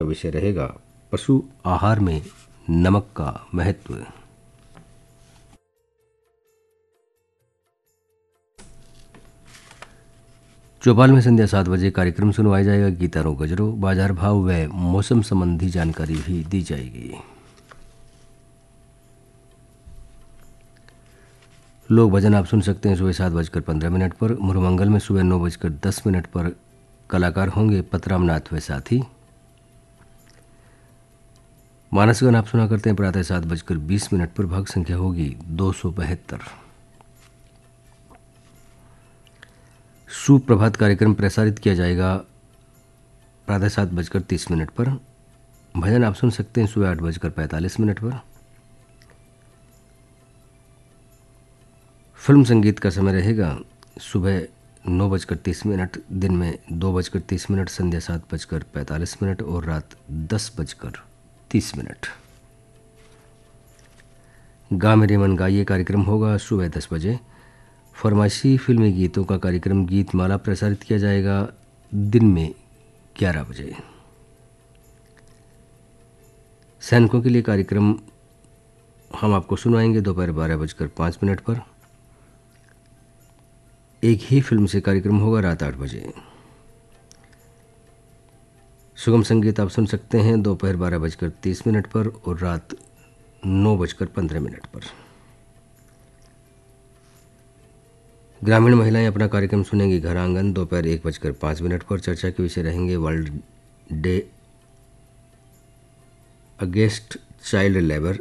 का विषय रहेगा पशु आहार में नमक का महत्व। चौपाल में संध्या 7 बजे कार्यक्रम सुनवाया जाएगा गीतारों गजरों, बाजार भाव व मौसम संबंधी जानकारी भी दी जाएगी। लोक भजन आप सुन सकते हैं सुबह 7:15 पर। मुरमंगल में सुबह 9:10 पर कलाकार होंगे पतराम नाथ व साथी। मानसगान आप सुना करते हैं प्रातः 7:20 पर। भाग संख्या होगी 272। सुप्रभात कार्यक्रम प्रसारित किया जाएगा प्रातः 7:30 पर। भजन आप सुन सकते हैं सुबह 8:45 पर। फिल्म संगीत का समय रहेगा सुबह 9:30, दिन में 2:30, संध्या 7:45 और रात 10:30। गा मेरे मन गाइए कार्यक्रम होगा सुबह 10 बजे। फरमाइशी फिल्मी गीतों का कार्यक्रम गीत माला प्रसारित किया जाएगा दिन में 11 बजे। सैनिकों के लिए कार्यक्रम हम आपको सुनाएंगे दोपहर 12:05 पर। एक ही फिल्म से कार्यक्रम होगा रात 8 बजे। सुगम संगीत आप सुन सकते हैं दोपहर 12:30 पर और रात 9:15 पर। ग्रामीण महिलाएं अपना कार्यक्रम सुनेंगी घर आंगन दोपहर 1:05 पर। चर्चा के विषय रहेंगे world day against child labour,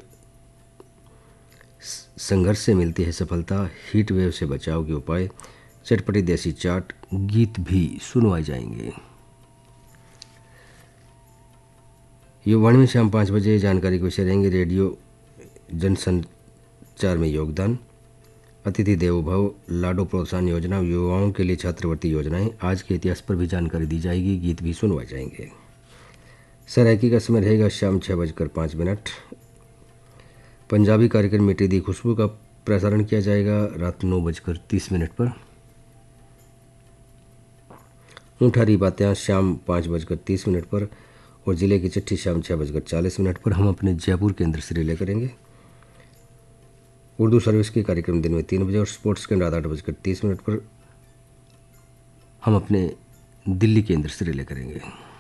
संघर्ष से मिलती है सफलता, हीट वेव से बचाव के उपाय, चटपटी देसी चाट, गीत भी सुनवाए जाएंगे। युवावाणी में शाम 5 बजे जानकारी के विषय रहेंगे रेडियो जनसंचार में योगदान, अतिथि देवो भव, लाडो प्रोत्साहन योजना, युवाओं के लिए छात्रवृत्ति योजनाएं, आज के इतिहास पर भी जानकारी दी जाएगी, गीत भी सुनवाए जाएंगे। सरायकी का समय रहेगा शाम 6:05। पंजाबी कार्यक्रम मिट्टी दी खुशबू का प्रसारण किया जाएगा रात 9:30 पर। ऊँठारी बातें शाम 5:30 पर और जिले की चिट्ठी शाम 6:40 पर हम अपने जयपुर केंद्र से रिले करेंगे। उर्दू सर्विस के कार्यक्रम दिन में 3 बजे और स्पोर्ट्स के रात 8:30 पर हम अपने दिल्ली केंद्र से रिले करेंगे।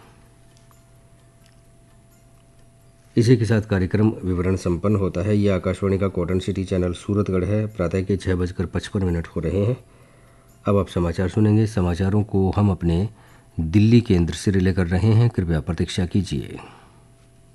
इसी के साथ कार्यक्रम विवरण संपन्न होता है। यह आकाशवाणी का कॉटन सिटी चैनल सूरतगढ़ है। प्रातः के 6:55 हो रहे हैं। अब आप समाचार सुनेंगे। समाचारों को हम अपने दिल्ली केंद्र से रिले कर रहे हैं, कृपया प्रतीक्षा कीजिए।